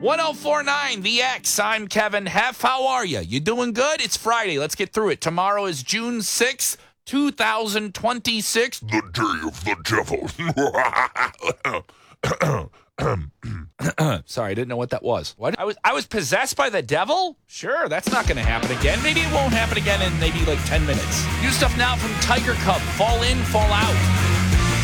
1049 The X. I'm Kevin Heff. How are you? You doing good? It's Friday. Let's get through it. Tomorrow is June 6th, 2026. The day of the devil. Sorry, I didn't know what that was. What? I was possessed by the devil? Sure, that's not going to happen again. Maybe it won't happen again in maybe like 10 minutes. New stuff now from Tiger Cub. Fall in, fall out.